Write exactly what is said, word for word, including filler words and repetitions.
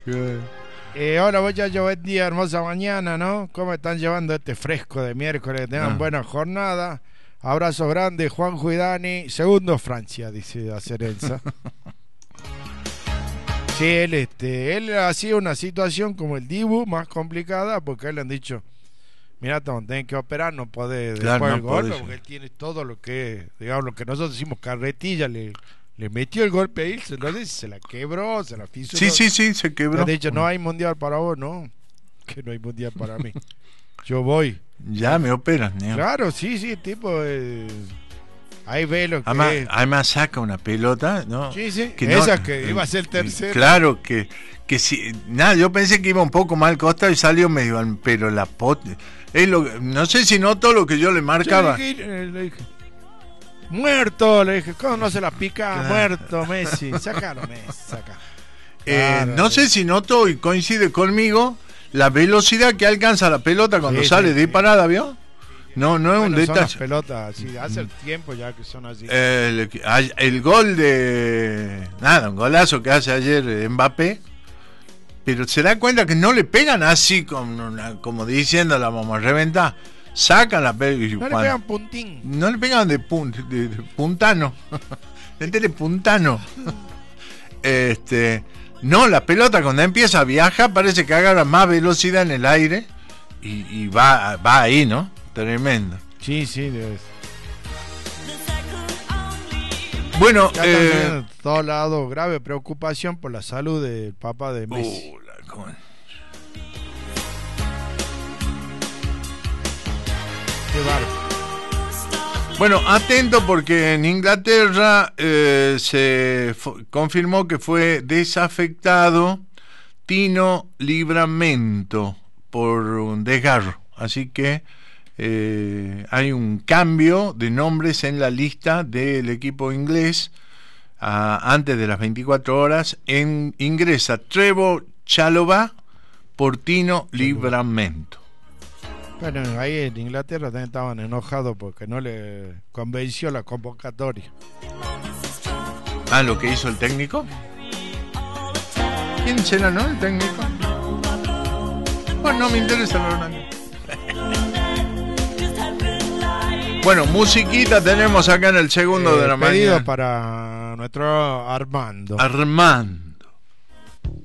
Eh, hola muchachos, buen día, hermosa mañana, ¿no? ¿Cómo están llevando este fresco de miércoles? Tengan Ah. buena jornada. Abrazo grande, Juanjo y Dani. Segundo Francia, dice Acerenza. Sí, él, este, él ha sido una situación como el Dibu, más complicada, porque a él le han dicho, mira, te tenés que operar, no podés Claro, después no del golpe, podés. porque él tiene todo lo que, digamos, lo que nosotros decimos carretilla, le, le metió el golpe ahí, se, no sé si se la quebró, se la fisuró. Sí, sí, sí, se Le quebró. han dicho, no hay mundial para vos, no, que no hay mundial para mí. Yo voy. Ya me operan, ¿no? Claro, sí, sí, tipo, eh, ahí ve lo que Además, es. además saca una pelota, ¿no? Sí, sí, Que esa no- que iba a ser tercera. Claro, que, que si, nada, yo pensé que iba un poco mal costado y salió medio al, pero la pot, es lo, no sé si noto lo que yo le marcaba. Yo le dije, eh, le dije, muerto, le dije, ¿cómo no se la pica? Claro. Muerto, Messi, sácalo, Messi, saca. Eh, Claro, no sé sí. si noto y coincide conmigo la velocidad que alcanza la pelota cuando Sí, sale sí, sí. disparada, ¿vio? No, no es un Bueno, son las detalle. pelotas, sí, hace tiempo ya que son así. El, el gol de. Nada, un golazo que hace ayer Mbappé. Pero se da cuenta que no le pegan así, como, una- como diciendo la vamos a reventar. Sacan la pelota. No le pegan puntín. No le pegan de, pun- de- de puntano. Este de puntano. Este. No, la pelota cuando empieza a viajar parece que agarra más velocidad en el aire. Y, y va, va ahí, ¿no? Tremendo. Sí, sí, debe ser. Bueno, Ya eh, también en todos lados, grave preocupación por la salud del papá de Messi. uh, la con- Qué bárbaro. Bueno, atento porque en Inglaterra eh, se fo- confirmó que fue desafectado Tino Livramento por un desgarro. Así que eh, hay un cambio de nombres en la lista del equipo inglés. Ah, antes de las veinticuatro horas en, ingresa Trevor Chalobah por Tino Livramento. Bueno, ahí en Inglaterra también estaban enojados porque no le convenció la convocatoria. Ah, lo que hizo el técnico. ¿Quién será, no? El técnico. Bueno, no me interesa la verdad. Bueno, musiquita tenemos acá en el segundo Eh, de la pedido mañana. para nuestro Armando. Armando.